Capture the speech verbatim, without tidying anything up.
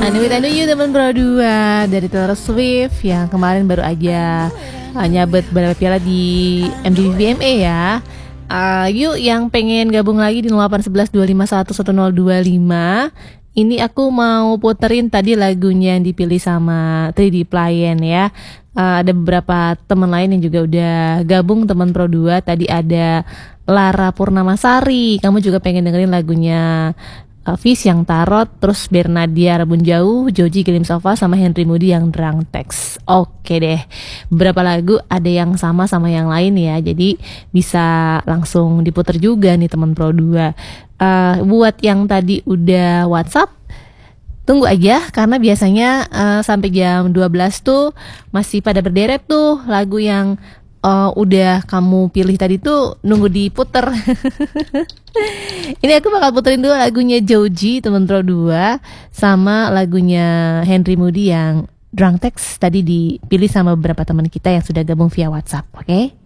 Anyway, thank you teman Pro dua dari Taylor Swift yang kemarin baru aja uh, nyabet beberapa piala di M T V V M A ya. Uh, yuk yang pengen gabung lagi di nol delapan satu satu dua lima satu satu nol dua lima. Ini aku mau puterin tadi lagunya yang dipilih sama tiga D Playen ya. Uh, ada beberapa teman lain yang juga udah gabung teman Pro dua. Tadi ada Lara Purnamasari. Kamu juga pengen dengerin lagunya Uh, Fish yang Tarot, terus Bernadia Rabun Jauh, Joji Glimpse of Us, sama Henry Moody yang Drunk Text. Oke deh, beberapa lagu ada yang sama sama yang lain ya, jadi bisa langsung diputer juga nih teman Pro dua. Uh, buat yang tadi udah WhatsApp, tunggu aja karena biasanya uh, sampai jam dua belas tuh masih pada berderet tuh lagu yang uh, udah kamu pilih tadi tuh nunggu diputer. Ini aku bakal puterin dulu lagunya Joji teman Pro dua sama lagunya Henry Moody yang Drunk Text tadi dipilih sama beberapa teman kita yang sudah gabung via WhatsApp, oke? Okay?